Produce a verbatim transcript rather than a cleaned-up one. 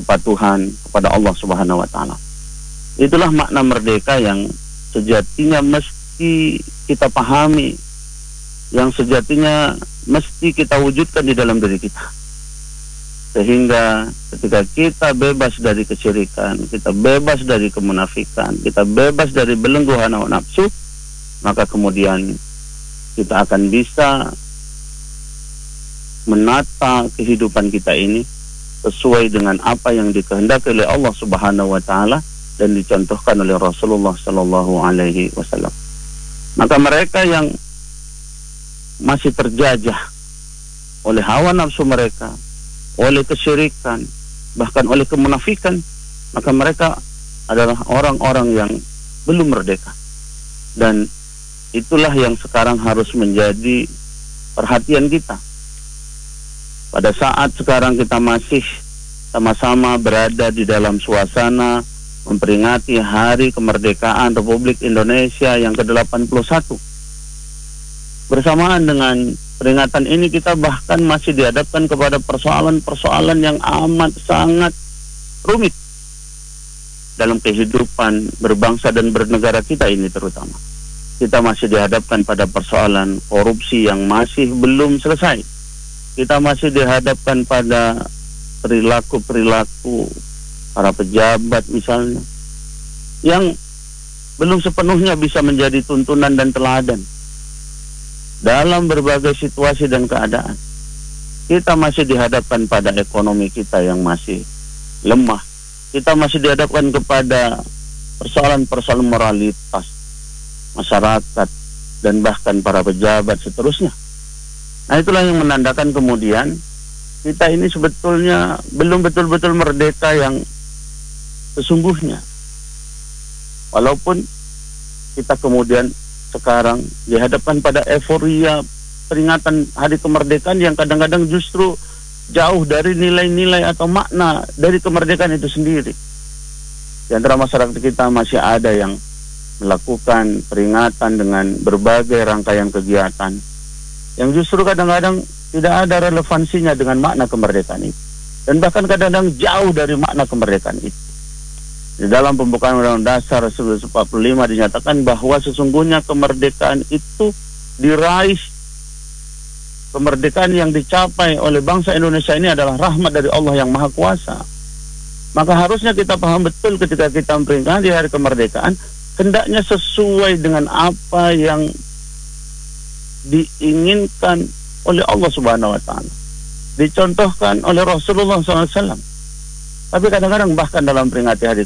kepatuhan kepada Allah Subhanahu wa taala. Itulah makna merdeka yang sejatinya mesti kita pahami, yang sejatinya mesti kita wujudkan di dalam diri kita. Sehingga ketika kita bebas dari kesyirikan, kita bebas dari kemunafikan, kita bebas dari belenggu hawa nafsu, maka kemudian kita akan bisa menata kehidupan kita ini sesuai dengan apa yang dikehendaki oleh Allah Subhanahu wa taala dan dicontohkan oleh Rasulullah sallallahu alaihi wasallam. Maka mereka yang masih terjajah oleh hawa nafsu mereka, oleh kesyirikan, bahkan oleh kemunafikan, maka mereka adalah orang-orang yang belum merdeka. Dan itulah yang sekarang harus menjadi perhatian kita. Pada saat sekarang kita masih sama-sama berada di dalam suasana memperingati Hari Kemerdekaan Republik Indonesia yang ke delapan puluh satu. Bersamaan dengan peringatan ini kita bahkan masih dihadapkan kepada persoalan-persoalan yang amat sangat rumit dalam kehidupan berbangsa dan bernegara kita ini terutama. Kita masih dihadapkan pada persoalan korupsi yang masih belum selesai. Kita masih dihadapkan pada perilaku-perilaku para pejabat misalnya, yang belum sepenuhnya bisa menjadi tuntunan dan teladan dalam berbagai situasi dan keadaan. Kita masih dihadapkan pada ekonomi kita yang masih lemah. Kita masih dihadapkan kepada persoalan-persoalan moralitas masyarakat dan bahkan para pejabat seterusnya. Nah, itulah yang menandakan kemudian kita ini sebetulnya belum betul-betul merdeka yang sesungguhnya. Walaupun kita kemudian sekarang dihadapkan pada euforia peringatan Hari Kemerdekaan yang kadang-kadang justru jauh dari nilai-nilai atau makna dari kemerdekaan itu sendiri. Di antara masyarakat kita masih ada yang melakukan peringatan dengan berbagai rangkaian kegiatan yang justru kadang-kadang tidak ada relevansinya dengan makna kemerdekaan itu, dan bahkan kadang-kadang jauh dari makna kemerdekaan itu. Di dalam pembukaan Undang-Undang Dasar seribu sembilan ratus empat puluh lima dinyatakan bahwa sesungguhnya kemerdekaan itu diraih, kemerdekaan yang dicapai oleh bangsa Indonesia ini adalah rahmat dari Allah yang Maha Kuasa. Maka harusnya kita paham betul ketika kita memperingati Hari Kemerdekaan, hendaknya sesuai dengan apa yang diinginkan oleh Allah Subhanahu wa taala, dicontohkan oleh Rasulullah shallallahu alaihi wasallam. Tapi kadang-kadang bahkan dalam peringati Hari